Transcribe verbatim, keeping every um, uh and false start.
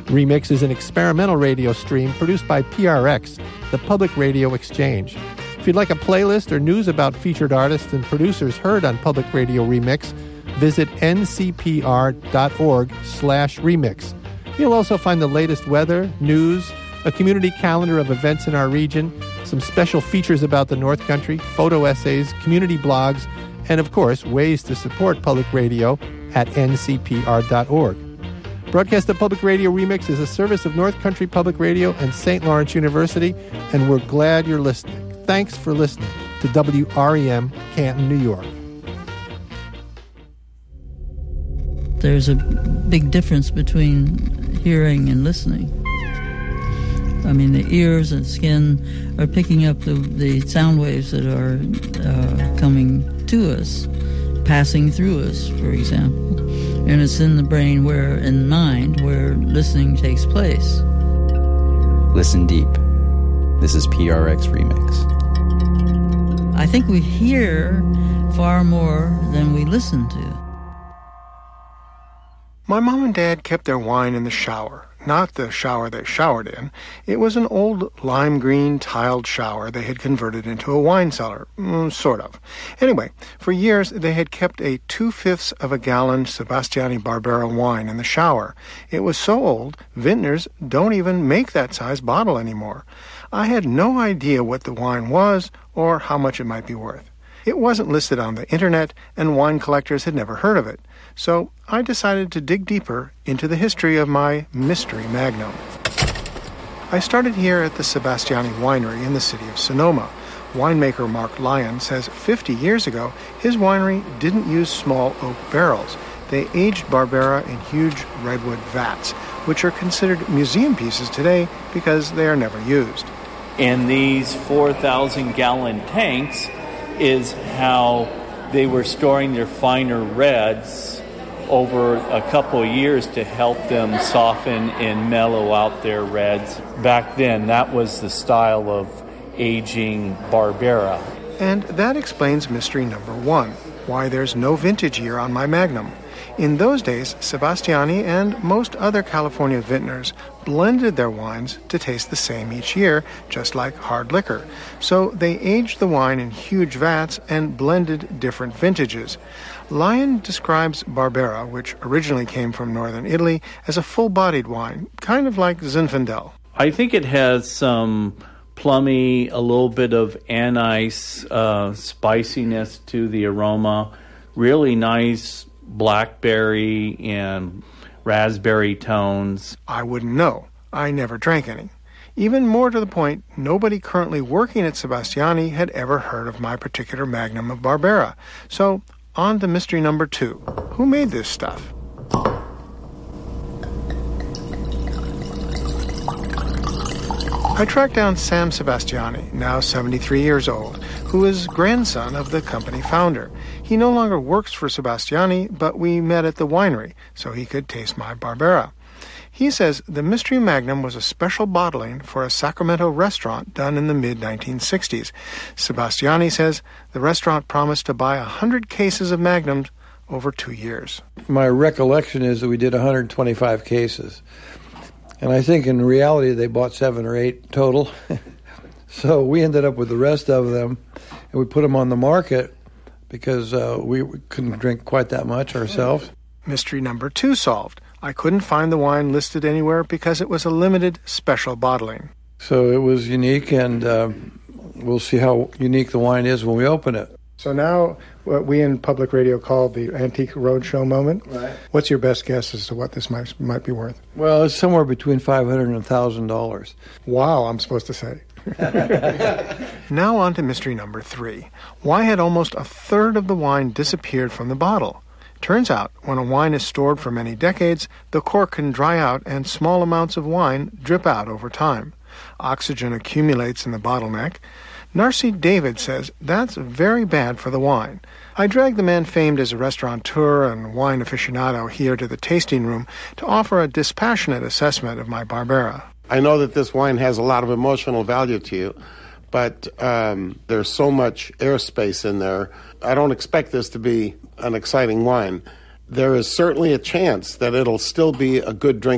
Remix is an experimental radio stream produced by P R X, the Public Radio Exchange. If you'd like a playlist or news about featured artists and producers heard on Public Radio Remix, visit ncpr.org slash remix. You'll also find the latest weather, news, a community calendar of events in our region, some special features about the North Country, photo essays, community blogs, and of course, ways to support public radio at n c p r dot org. Broadcast of Public Radio Remix is a service of North Country Public Radio and Saint Lawrence University, and we're glad you're listening. Thanks for listening to W R E M Canton, New York. There's a big difference between hearing and listening. I mean, the ears and skin are picking up the, the sound waves that are uh, coming to us, passing through us, for example. And it's in the brain where, in mind, where listening takes place. Listen deep. This is P R X Remix. I think we hear far more than we listen to. My mom and dad kept their wine in the shower. Not the shower they showered in. It was an old lime green tiled shower they had converted into a wine cellar. Mm, sort of. Anyway, for years they had kept a two-fifths of a gallon Sebastiani Barbera wine in the shower. It was so old, vintners don't even make that size bottle anymore. I had no idea what the wine was or how much it might be worth. It wasn't listed on the internet, and wine collectors had never heard of it. So I decided to dig deeper into the history of my mystery magnum. I started here at the Sebastiani Winery in the city of Sonoma. Winemaker Mark Lyon says fifty years ago, his winery didn't use small oak barrels. They aged Barbera in huge redwood vats, which are considered museum pieces today because they are never used. And these four thousand gallon tanks is how they were storing their finer reds over a couple of years to help them soften and mellow out their reds. Back then, that was the style of aging Barbera. And that explains mystery number one, why there's no vintage year on my Magnum. In those days, Sebastiani and most other California vintners blended their wines to taste the same each year, just like hard liquor. So they aged the wine in huge vats and blended different vintages. Lyon describes Barbera, which originally came from northern Italy, as a full-bodied wine, kind of like Zinfandel. I think it has some plummy, a little bit of anise uh, spiciness to the aroma, really nice blackberry and raspberry tones. I wouldn't know. I never drank any. Even more to the point, nobody currently working at Sebastiani had ever heard of my particular Magnum of Barbera. So, on to mystery number two. Who made this stuff? I tracked down Sam Sebastiani, now seventy-three years old, who is grandson of the company founder. He no longer works for Sebastiani, but we met at the winery, so he could taste my Barbera. He says the Mystery Magnum was a special bottling for a Sacramento restaurant done in the mid nineteen sixties. Sebastiani says the restaurant promised to buy one hundred cases of Magnums over two years. My recollection is that we did one hundred twenty-five cases. And I think in reality they bought seven or eight total. So we ended up with the rest of them, and we put them on the market because uh, we couldn't drink quite that much ourselves. Mystery number two solved. I couldn't find the wine listed anywhere because it was a limited special bottling. So it was unique, and uh, we'll see how unique the wine is when we open it. So now, what we in public radio call the Antique Roadshow moment. Right. What's your best guess as to what this might might be worth? Well, it's somewhere between five hundred dollars and one thousand dollars. Wow, I'm supposed to say. Now on to mystery number three. Why had almost a third of the wine disappeared from the bottle? Turns out, when a wine is stored for many decades, the cork can dry out and small amounts of wine drip out over time. Oxygen accumulates in the bottleneck. Narcy David says that's very bad for the wine. I dragged the man famed as a restaurateur and wine aficionado here to the tasting room to offer a dispassionate assessment of my Barbera. I know that this wine has a lot of emotional value to you, but um, there's so much airspace in there. I don't expect this to be an exciting wine. There is certainly a chance that it'll still be a good drink